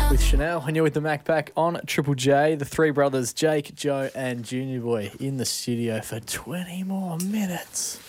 with Chanel, and you're with the Mac Pack on Triple J. The three brothers, Jake, Joe, and Junior Boy, in the studio for 20 more minutes.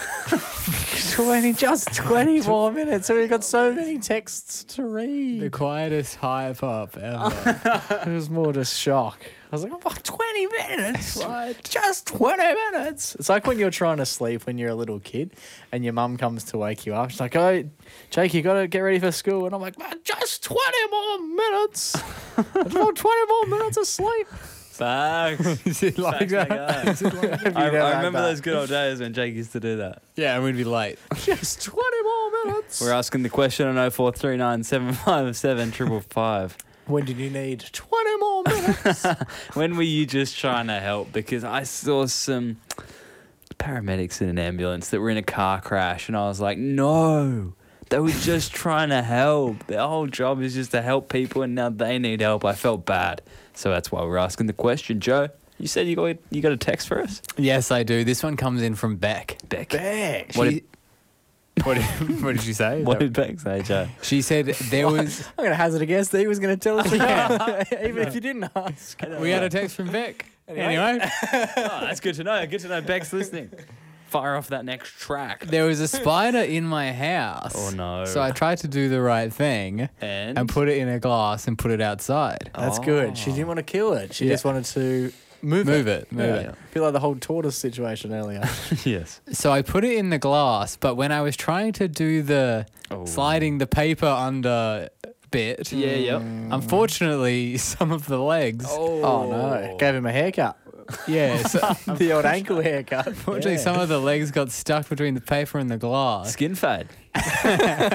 20 more minutes. So we've got so many texts to read. The quietest hype up ever. It was more just shock. I was like, oh, 20 minutes? What? Just 20 minutes. It's like when you're trying to sleep when you're a little kid and your mum comes to wake you up. She's like, oh, Jake, you got to get ready for school. And I'm like, man, just 20 more minutes. I just want 20 more minutes of sleep. Facts. Is it like Facts, that? Is it like that? I remember those good old days when Jake used to do that. Yeah, and we'd be late. Just 20 more minutes. We're asking the question on 0439 757 555. When did you need 20 more minutes? When were you just trying to help? Because I saw some paramedics in an ambulance that were in a car crash, and I was like, no, they were just trying to help. Their whole job is just to help people, and now they need help. I felt bad. So that's why we're asking the question. Joe, you said you got a text for us? Yes, I do. This one comes in from Beck. Beck. What did she say? What did Beck say, Joe? She said there was... I'm going to hazard a guess that he was going to tell us again, even if you didn't ask. We had a text from Beck. Anyway. Oh, that's good to know. Good to know Beck's listening. Fire off that next track. There was a spider in my house. Oh, no. So I tried to do the right thing And put it in a glass and put it outside. That's good. She didn't want to kill it. She just wanted to move it. Move it. I feel like the whole tortoise situation earlier. Yes. So I put it in the glass, but when I was trying to do the sliding the paper under bit, unfortunately, some of the legs, Oh, no. Gave him a haircut. yeah, so The old ankle haircut. unfortunately, some of the legs got stuck between the paper and the glass. Skin fade.